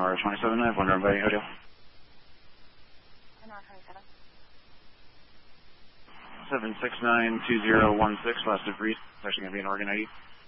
Aurora 27, I have one run by Hotel. Aurora 27. 7692016, last of Reese. It's actually going to be an Oregon ID.